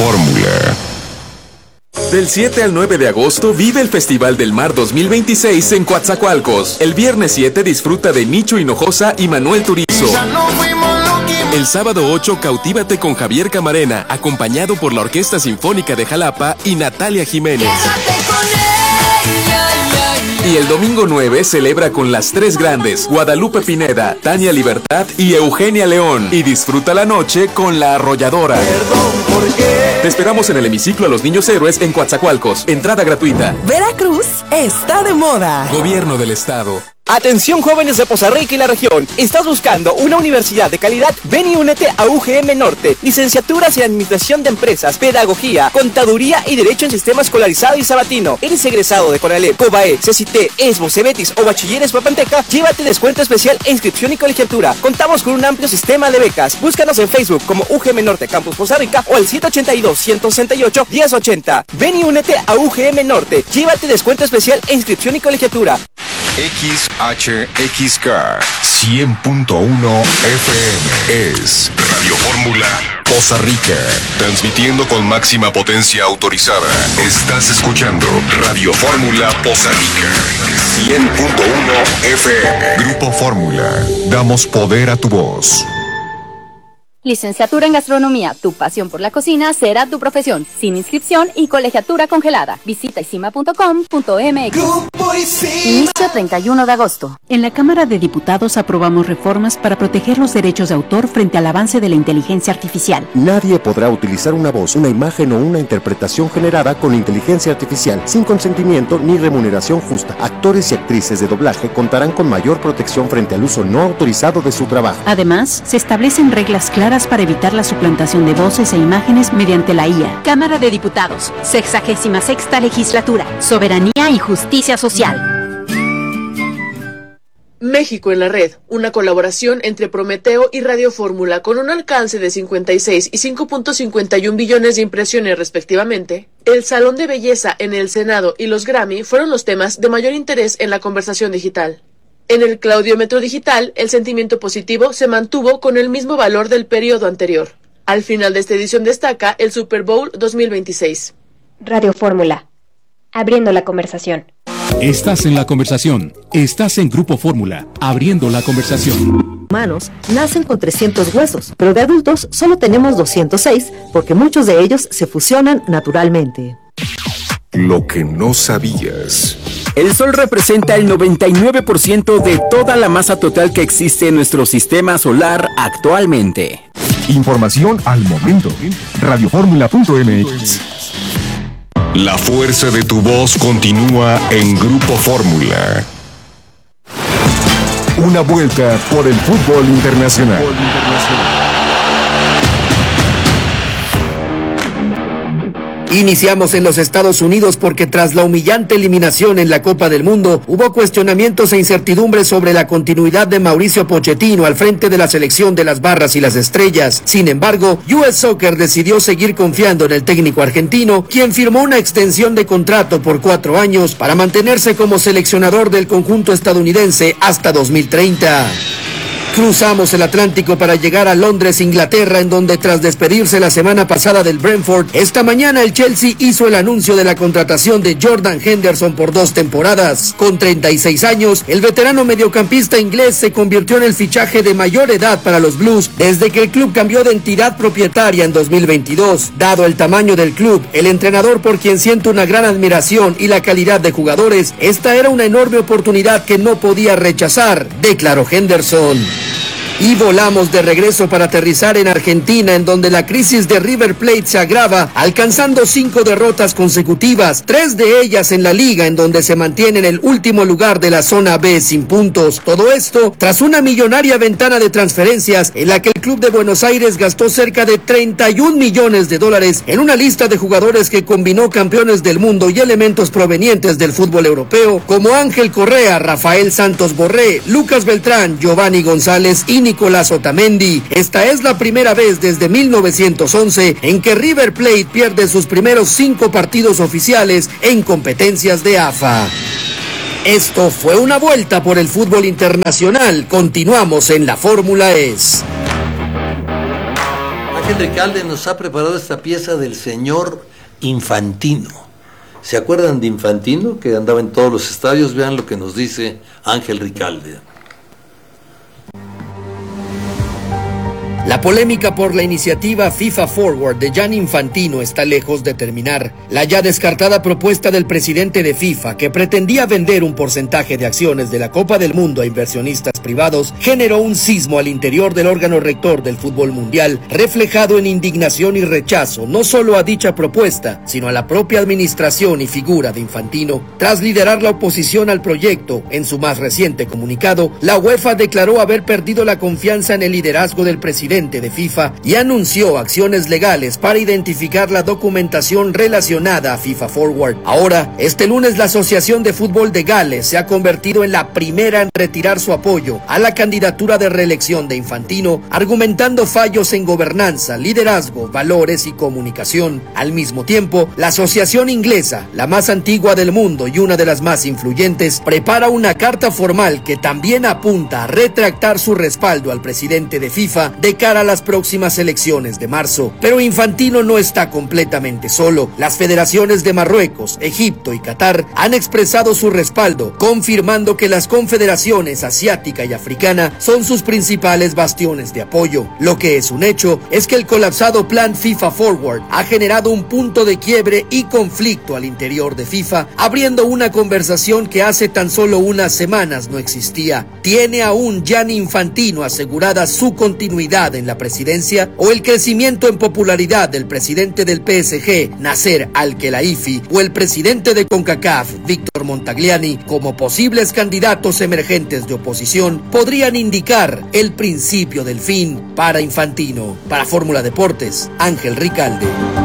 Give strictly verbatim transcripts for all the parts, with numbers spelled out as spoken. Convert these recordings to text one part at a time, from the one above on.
Fórmula. Del siete al nueve de agosto vive el Festival del Mar dos mil veintiséis en Coatzacoalcos. El viernes siete disfruta de Nicho Hinojosa y Manuel Turizo. El sábado ocho cautívate con Javier Camarena, acompañado por la Orquesta Sinfónica de Jalapa y Natalia Jiménez. Y el domingo nueve celebra con las tres grandes, Guadalupe Pineda, Tania Libertad y Eugenia León. Y disfruta la noche con La Arrolladora. Te esperamos en el hemiciclo a los Niños Héroes en Coatzacoalcos. Entrada gratuita. Veracruz está de moda. Gobierno del Estado. Atención jóvenes de Poza Rica y la región. ¿Estás buscando una universidad de calidad? Ven y únete a U G M Norte. Licenciaturas en Administración de Empresas, Pedagogía, Contaduría y Derecho en Sistema Escolarizado y Sabatino. ¿Eres egresado de CONALEP, COBAE, CECITE, ESBO, CEBETIS o Bachilleres Papanteca? Llévate descuento especial e inscripción y colegiatura. Contamos con un amplio sistema de becas. Búscanos en Facebook como U G M Norte Campus Poza Rica o al siete ocho dos, uno seis ocho, uno cero ocho cero. Ven y únete a U G M Norte. Llévate descuento especial e inscripción y colegiatura. X H X K cien punto uno F M es Radio Fórmula Poza Rica, transmitiendo con máxima potencia autorizada. Estás escuchando Radio Fórmula Poza Rica cien punto uno F M. Grupo Fórmula, damos poder a tu voz. Licenciatura en Gastronomía, tu pasión por la cocina será tu profesión, sin inscripción y colegiatura congelada. Visita isima punto com punto m x. Inicio treinta y uno de agosto. En la Cámara de Diputados aprobamos reformas para proteger los derechos de autor frente al avance de la inteligencia artificial. Nadie podrá utilizar una voz, una imagen o una interpretación generada con inteligencia artificial sin consentimiento ni remuneración justa. Actores y actrices de doblaje contarán con mayor protección frente al uso no autorizado de su trabajo. Además, se establecen reglas claras para evitar la suplantación de voces e imágenes mediante la I A. Cámara de Diputados, sexagésima sexta legislatura, soberanía y justicia social. México en la red, una colaboración entre Prometeo y Radio Fórmula con un alcance de cincuenta y seis y cinco punto cincuenta y uno billones de impresiones respectivamente. El Salón de Belleza en el Senado y los Grammy fueron los temas de mayor interés en la conversación digital. En el Claudiómetro Digital, el sentimiento positivo se mantuvo con el mismo valor del periodo anterior. Al final de esta edición destaca el Super Bowl dos mil veintiséis. Radio Fórmula, abriendo la conversación. Estás en la conversación. Estás en Grupo Fórmula, abriendo la conversación. Humanos nacen con trescientos huesos, pero de adultos solo tenemos doscientos seis porque muchos de ellos se fusionan naturalmente. Lo que no sabías. El Sol representa el noventa y nueve por ciento de toda la masa total que existe en nuestro sistema solar actualmente. Información al momento. radio fórmula punto m x. La fuerza de tu voz continúa en Grupo Fórmula. Una vuelta por el fútbol internacional. Iniciamos en los Estados Unidos porque tras la humillante eliminación en la Copa del Mundo, hubo cuestionamientos e incertidumbres sobre la continuidad de Mauricio Pochettino al frente de la selección de las Barras y las Estrellas. Sin embargo, U S Soccer decidió seguir confiando en el técnico argentino, quien firmó una extensión de contrato por cuatro años para mantenerse como seleccionador del conjunto estadounidense hasta dos mil treinta. Cruzamos el Atlántico para llegar a Londres, Inglaterra, en donde tras despedirse la semana pasada del Brentford, esta mañana el Chelsea hizo el anuncio de la contratación de Jordan Henderson por dos temporadas. Con treinta y seis años, el veterano mediocampista inglés se convirtió en el fichaje de mayor edad para los Blues desde que el club cambió de entidad propietaria en dos mil veintidós. Dado el tamaño del club, el entrenador por quien siento una gran admiración y la calidad de jugadores, esta era una enorme oportunidad que no podía rechazar, declaró Henderson. Y volamos de regreso para aterrizar en Argentina, en donde la crisis de River Plate se agrava, alcanzando cinco derrotas consecutivas, tres de ellas en la liga, en donde se mantiene en el último lugar de la zona B sin puntos. Todo esto tras una millonaria ventana de transferencias en la que el club de Buenos Aires gastó cerca de treinta y un millones de dólares en una lista de jugadores que combinó campeones del mundo y elementos provenientes del fútbol europeo, como Ángel Correa, Rafael Santos Borré, Lucas Beltrán, Giovanni González y Nicolás Otamendi. Esta es la primera vez desde mil novecientos once en que River Plate pierde sus primeros cinco partidos oficiales en competencias de A F A. Esto fue una vuelta por el fútbol internacional. Continuamos en la Fórmula E S. Ángel Ricalde nos ha preparado esta pieza del señor Infantino. ¿Se acuerdan de Infantino, que andaba en todos los estadios? Vean lo que nos dice Ángel Ricalde. La polémica por la iniciativa FIFA Forward de Gianni Infantino está lejos de terminar. La ya descartada propuesta del presidente de FIFA, que pretendía vender un porcentaje de acciones de la Copa del Mundo a inversionistas privados, generó un sismo al interior del órgano rector del fútbol mundial, reflejado en indignación y rechazo no solo a dicha propuesta, sino a la propia administración y figura de Infantino. Tras liderar la oposición al proyecto, en su más reciente comunicado, la UEFA declaró haber perdido la confianza en el liderazgo del presidente de FIFA y anunció acciones legales para identificar la documentación relacionada a FIFA Forward. Ahora, este lunes la Asociación de Fútbol de Gales se ha convertido en la primera en retirar su apoyo a la candidatura de reelección de Infantino, argumentando fallos en gobernanza, liderazgo, valores y comunicación. Al mismo tiempo, la asociación inglesa, la más antigua del mundo y una de las más influyentes, prepara una carta formal que también apunta a retractar su respaldo al presidente de FIFA de cara a las próximas elecciones de marzo. Pero Infantino no está completamente solo. Las federaciones de Marruecos, Egipto y Qatar han expresado su respaldo, confirmando que las confederaciones asiática y africana son sus principales bastiones de apoyo. Lo que es un hecho es que el colapsado plan FIFA Forward ha generado un punto de quiebre y conflicto al interior de FIFA, abriendo una conversación que hace tan solo unas semanas no existía. ¿Tiene aún Gianni Infantino asegurada su continuidad en la presidencia, o el crecimiento en popularidad del presidente del P S G, Nasser Al-Khelaifi, o el presidente de CONCACAF, Víctor Montagliani, como posibles candidatos emergentes de oposición, podrían indicar el principio del fin para Infantino? Para Fórmula Deportes, Ángel Ricalde.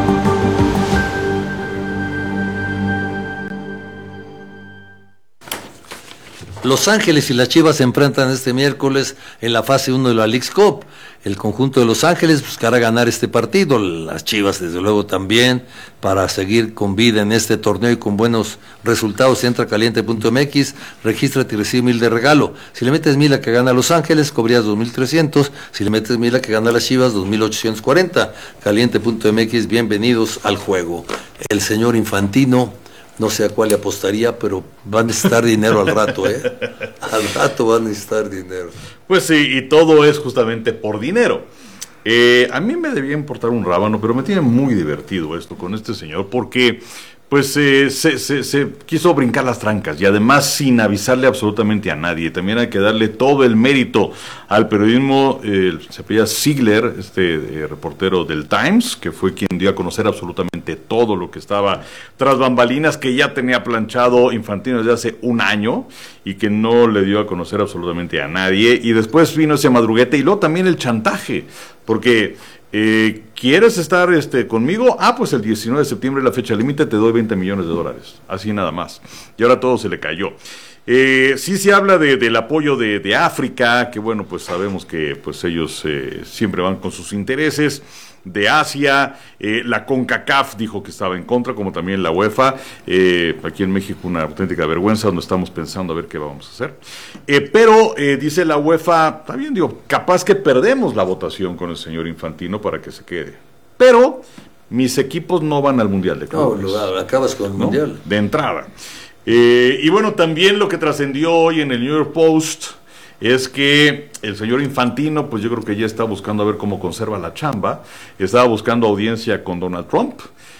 Los Ángeles y las Chivas se enfrentan este miércoles en la fase uno de la Leagues Cup. El conjunto de Los Ángeles buscará ganar este partido, las Chivas desde luego también, para seguir con vida en este torneo y con buenos resultados. Entra caliente punto m x, regístrate y recibe mil de regalo. Si le metes mil a que gana Los Ángeles, cobrías dos mil trescientos. Si le metes mil a que gana las Chivas, dos mil ochocientos cuarenta. caliente punto m x, bienvenidos al juego. El señor Infantino, no sé a cuál le apostaría, pero va a necesitar dinero al rato, ¿eh? Al rato va a necesitar dinero. Pues sí, y todo es justamente por dinero. Eh, a mí me debía importar un rábano, pero me tiene muy divertido esto con este señor, porque pues eh, se, se, se quiso brincar las trancas, y además sin avisarle absolutamente a nadie. También hay que darle todo el mérito al periodismo. Eh, se apellida Ziegler, este eh, reportero del Times, que fue quien dio a conocer absolutamente todo lo que estaba tras bambalinas, que ya tenía planchado Infantino desde hace un año y que no le dio a conocer absolutamente a nadie. Y después vino ese madruguete y luego también el chantaje, porque Eh, ¿quieres estar este, conmigo? Ah, pues el diecinueve de septiembre, la fecha límite, te doy veinte millones de dólares. Así nada más. Y ahora todo se le cayó. Eh, sí se habla de, del apoyo de, de África, que bueno, pues sabemos que pues ellos eh, siempre van con sus intereses. De Asia, eh, la CONCACAF dijo que estaba en contra, como también la UEFA. Eh, aquí en México una auténtica vergüenza, donde estamos pensando a ver qué vamos a hacer. Eh, pero eh, dice la UEFA, está bien, digo, capaz que perdemos la votación con el señor Infantino para que se quede. Pero mis equipos no van al Mundial de Clubes. No, lo acabas con el ¿no? Mundial. De entrada. Eh, y bueno, también lo que trascendió hoy en el New York Post es que el señor Infantino, pues yo creo que ya está buscando a ver cómo conserva la chamba. Estaba buscando audiencia con Donald Trump.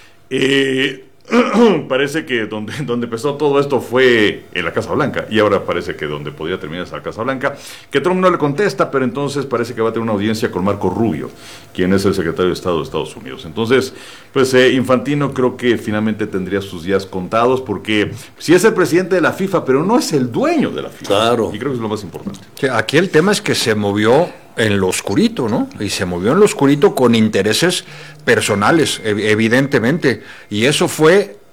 Eh, parece que donde, donde empezó todo esto fue en la Casa Blanca, y ahora parece que donde podría terminar es la Casa Blanca, que Trump no le contesta, pero entonces parece que va a tener una audiencia con Marco Rubio, quien es el secretario de Estado de Estados Unidos. Entonces, pues eh, Infantino creo que finalmente tendría sus días contados, porque sí es el presidente de la FIFA, pero no es el dueño de la FIFA. Claro. Y creo que es lo más importante. Sí, aquí el tema es que se movió en lo oscurito, ¿no? Y se movió en lo oscurito con intereses personales, evidentemente, y eso fue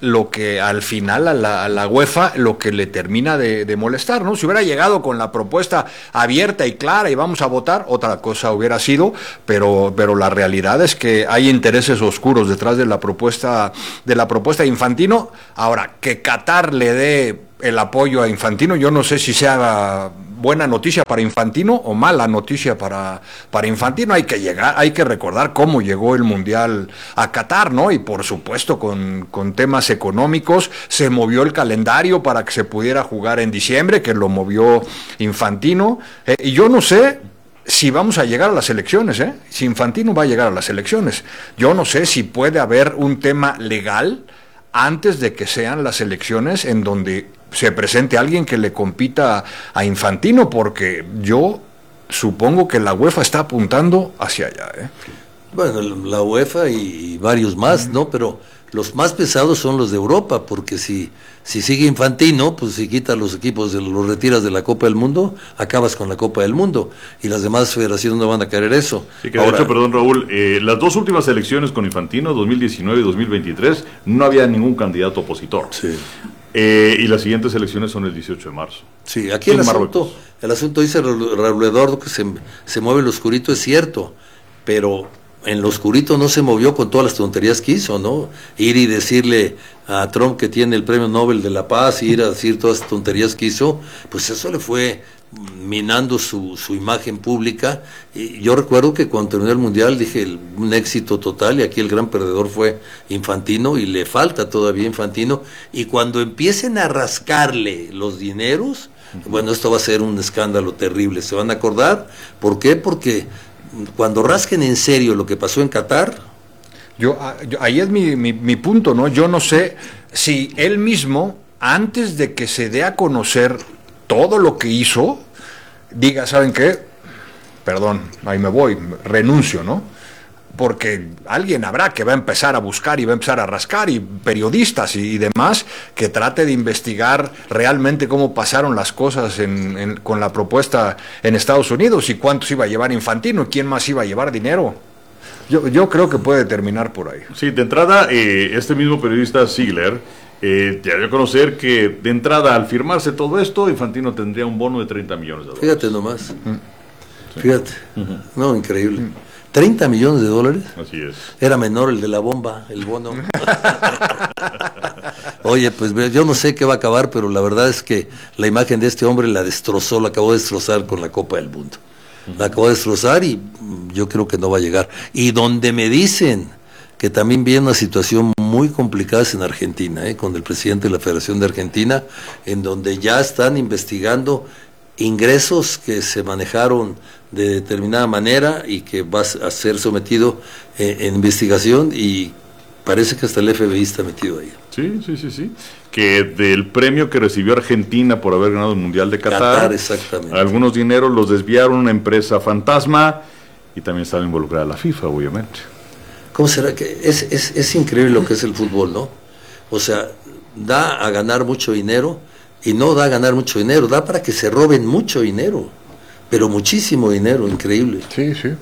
lo que al final a la, a la UEFA lo que le termina de, de molestar, ¿no? Si hubiera llegado con la propuesta abierta y clara y vamos a votar, otra cosa hubiera sido, pero, pero la realidad es que hay intereses oscuros detrás de la propuesta de la propuesta de Infantino. Ahora, que Qatar le dé el apoyo a Infantino, yo no sé si sea buena noticia para Infantino o mala noticia para, para Infantino. Hay que llegar, hay que recordar cómo llegó el Mundial a Qatar, ¿no? Y por supuesto con, con temas económicos se movió el calendario para que se pudiera jugar en diciembre, que lo movió Infantino. Eh, y yo no sé si vamos a llegar a las elecciones, ¿eh? Si Infantino va a llegar a las elecciones. Yo no sé si puede haber un tema legal antes de que sean las elecciones en donde se presente alguien que le compita a Infantino, porque yo supongo que la UEFA está apuntando hacia allá, ¿eh? Bueno, la UEFA y varios más, ¿no? Pero los más pesados son los de Europa, porque si, si sigue Infantino, pues si quitas los equipos, los retiras de la Copa del Mundo, acabas con la Copa del Mundo, y las demás federaciones no van a querer eso. Sí, que de Ahora, hecho, perdón Raúl, eh, las dos últimas elecciones con Infantino, dos mil diecinueve y dos mil veintitrés, no había ningún candidato opositor. Sí. Eh, y las siguientes elecciones son el dieciocho de marzo. Sí, aquí el asunto, el asunto dice Raúl Eduardo que se, se mueve el oscurito, es cierto, pero en lo oscurito no se movió con todas las tonterías que hizo, ¿no? Ir y decirle a Trump que tiene el premio Nobel de la Paz, y ir a decir todas las tonterías que hizo, pues eso le fue minando su, su imagen pública. Y yo recuerdo que cuando terminó el Mundial dije el, un éxito total, y aquí el gran perdedor fue Infantino, y le falta todavía Infantino, y cuando empiecen a rascarle los dineros, uh-huh. bueno, esto va a ser un escándalo terrible, se van a acordar. ¿Por qué? Porque cuando rasquen en serio lo que pasó en Qatar, yo, yo ahí es mi, mi, mi punto, ¿no? Yo no sé si él mismo, antes de que se dé a conocer todo lo que hizo, diga, ¿saben qué? Perdón, ahí me voy, renuncio, ¿no? Porque alguien habrá que va a empezar a buscar y va a empezar a rascar, y periodistas y, y demás, que trate de investigar realmente cómo pasaron las cosas en, en, con la propuesta en Estados Unidos, y cuántos iba a llevar Infantino, quién más iba a llevar dinero. Yo, yo creo que puede terminar por ahí. Sí, de entrada, eh, este mismo periodista Ziegler eh, ya dio a conocer que de entrada, al firmarse todo esto, Infantino tendría un bono de treinta millones de dólares. Fíjate nomás, mm. fíjate, uh-huh. no, increíble. Mm. treinta millones de dólares. Así es. Era menor el de la bomba, el bono. Oye, pues yo no sé qué va a acabar, pero la verdad es que la imagen de este hombre la destrozó, la acabó de destrozar con la Copa del Mundo. La acabó de destrozar, y yo creo que no va a llegar. Y donde me dicen que también viene una situación muy complicada es en Argentina, ¿eh? Con el presidente de la Federación de Argentina, en donde ya están investigando ingresos que se manejaron de determinada manera y que va a ser sometido eh, en investigación, y parece que hasta el F B I está metido ahí. Sí, sí, sí, sí. Que del premio que recibió Argentina por haber ganado el Mundial de Qatar, Qatar exactamente. algunos dineros los desviaron a una empresa fantasma, y también estaba involucrada la FIFA, obviamente. ¿Cómo será que es, es, es increíble lo que es el fútbol, ¿no? O sea, da a ganar mucho dinero, y no da a ganar mucho dinero, da para que se roben mucho dinero, pero muchísimo dinero, increíble. Sí, sí.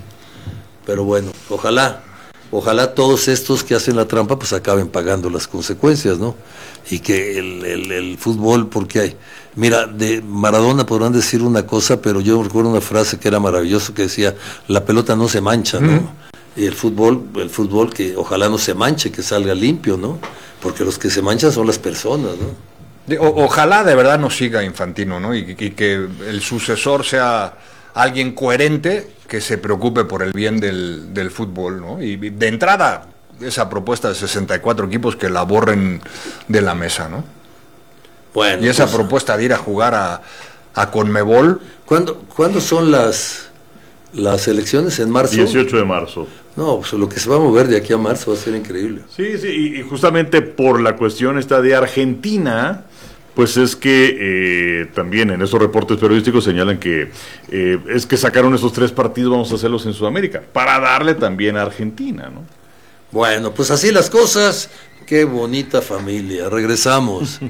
Pero bueno, ojalá, ojalá todos estos que hacen la trampa pues acaben pagando las consecuencias, ¿no? Y que el, el, el fútbol, porque hay, mira, de Maradona podrán decir una cosa, pero yo recuerdo una frase que era maravilloso, que decía, la pelota no se mancha, ¿no? Mm. Y el fútbol, el fútbol que ojalá no se manche, que salga limpio, ¿no? Porque los que se manchan son las personas, ¿no? O, ojalá de verdad no siga Infantino, ¿no? Y, y que el sucesor sea alguien coherente, que se preocupe por el bien del, del fútbol, ¿no? Y de entrada, esa propuesta de sesenta y cuatro equipos, que la borren de la mesa, ¿no? Bueno, y esa pues, propuesta de ir a jugar a, a Conmebol. ¿Cuándo, ¿cuándo son las, las elecciones? ¿En marzo? dieciocho de marzo. No, pues lo que se va a mover de aquí a marzo va a ser increíble. Sí, sí, y, y justamente por la cuestión esta de Argentina, pues es que eh, también en esos reportes periodísticos señalan que eh, es que sacaron esos tres partidos, vamos a hacerlos en Sudamérica, para darle también a Argentina, ¿no? Bueno, pues así las cosas. Qué bonita familia. Regresamos.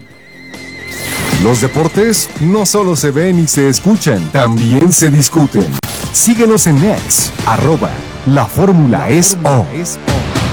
Los deportes no solo se ven y se escuchan, también se discuten. Síguenos en X, arroba La Fórmula es O.